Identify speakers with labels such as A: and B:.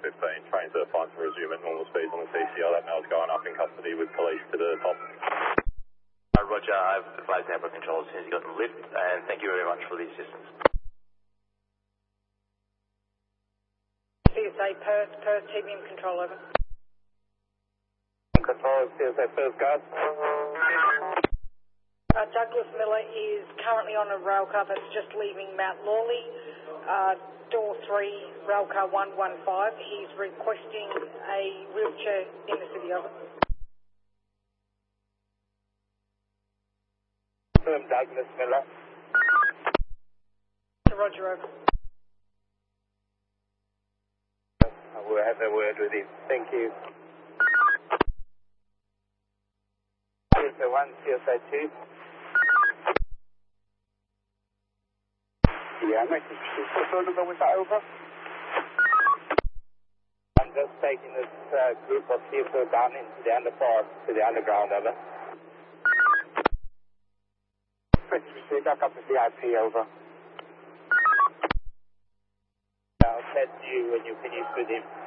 A: 15, train to find to resume at normal speeds on the CCL. That mail's going up in custody with police to the top.
B: Roger, I've advised Airport Control as soon as you got the lift, and thank you very much for the assistance.
C: CSA Perth, TBM Control, over.
D: Control, CSA Perth, guard.
C: Douglas Miller is currently on a railcar that's just leaving Mount Lawley, door 3, railcar 115. He's requesting a wheelchair in the city, over.
D: Douglas Miller.
C: Roger, over.
D: I will have a word with him. Thank you. CSA 1, CSA 2. Yeah, I'm making sure to go with that, over. I'm just taking this group of people down into the underpass, to the underground, over. Back up to VIP, over. I'll test you when you finish with him.